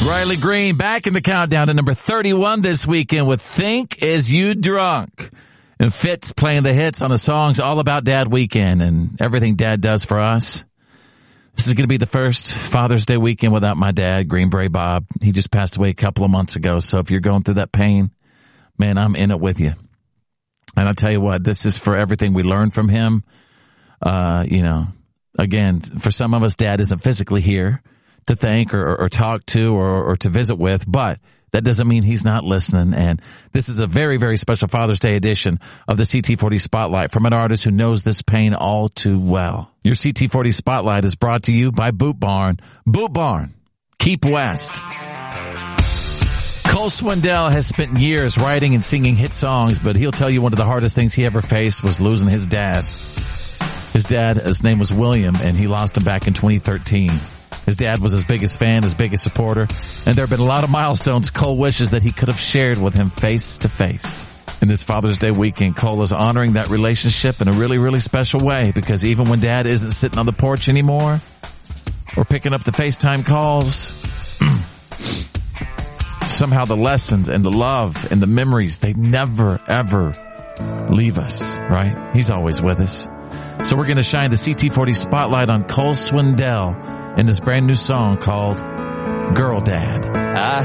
Riley Green back in the countdown to number 31 this weekend with Think Is You Drunk. And Fitz playing the hits on the songs all about Dad weekend and everything Dad does for us. This is going to be the first Father's Day weekend without my dad, Greenbrae Bob. He just passed away a couple of months ago. So if you're going through that pain, man, I'm in it with you. And I'll tell you what, this is for everything we learned from him. Again, for some of us, Dad isn't physically here to thank or talk to or to visit with, but that doesn't mean he's not listening. And this is a very, very special Father's Day edition of the CT40 Spotlight from an artist who knows this pain all too well. Your CT40 Spotlight is brought to you by Boot Barn. Boot Barn. Keep West. Cole Swindell has spent years writing and singing hit songs, but he'll tell you one of the hardest things he ever faced was losing his dad. His dad, his name was William, and he lost him back in 2013. His dad was his biggest fan, his biggest supporter, and there have been a lot of milestones Cole wishes that he could have shared with him face to face. In this Father's Day weekend, Cole is honoring that relationship in a really, really special way, because even when Dad isn't sitting on the porch anymore or picking up the FaceTime calls, somehow the lessons and the love and the memories, they never, ever leave us, right? He's always with us. So we're going to shine the CT40 spotlight on Cole Swindell in this brand new song called Girl Dad.